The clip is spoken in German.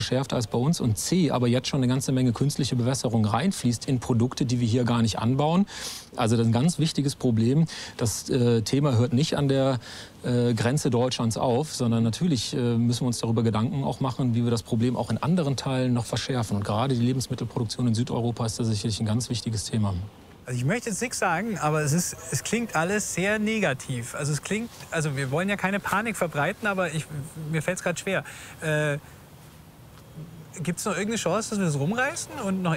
verschärft als bei uns und C, aber jetzt schon eine ganze Menge künstliche Bewässerung reinfließt in Produkte, die wir hier gar nicht anbauen. Also das ist ein ganz wichtiges Problem. Das Thema hört nicht an der Grenze Deutschlands auf, sondern natürlich müssen wir uns darüber Gedanken auch machen, wie wir das Problem auch in anderen Teilen noch verschärfen. Und gerade die Lebensmittelproduktion in Südeuropa ist da sicherlich ein ganz wichtiges Thema. Also ich möchte jetzt nichts sagen, aber es klingt alles sehr negativ. Also wir wollen ja keine Panik verbreiten, aber mir fällt es gerade schwer. Gibt es noch irgendeine Chance, dass wir das rumreißen und noch